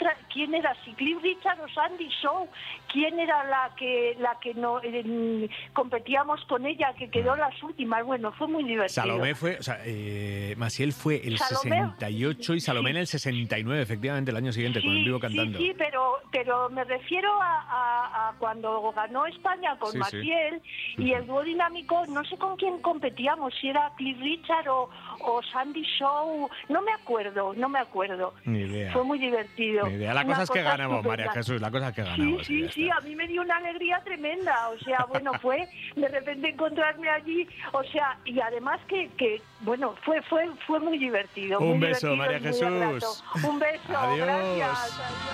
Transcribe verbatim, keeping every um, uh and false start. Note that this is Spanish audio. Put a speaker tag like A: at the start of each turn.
A: tra- quién era, si Cliff Richard o Sandy Shaw, quién era la que la que no eh, competíamos con ella, que quedó las últimas. Bueno, fue muy divertido.
B: Salomé fue, o sea, eh, Maciel fue el
A: Salomé,
B: sesenta y ocho y Salomé
A: sí.
B: en el sesenta y nueve, efectivamente, el año siguiente, con En Vivo Cantando.
A: Sí, sí, pero, pero me refiero a, a, a cuando ganó España con
B: Sí, sí.
A: Maciel y el dúo dinámico, no sé con quién competíamos, si era Cliff Richard o, o Sandy Shaw, no me acuerdo, no me acuerdo.
B: Ni idea.
A: Fue muy divertido.
B: Ni idea. La
A: Una
B: cosa es que ganamos,
A: estupenda.
B: María Jesús, la cosa es que
A: Sí,
B: ganamos.
A: sí, sí, a mí me dio una alegría tremenda, o sea, bueno, fue de repente encontrarme allí, o sea, y además que, que bueno, fue fue fue muy divertido.
B: Un
A: muy
B: beso,
A: divertido
B: María
A: y muy
B: Jesús.
A: grato. Un beso,
B: Adiós.
A: gracias. Adiós.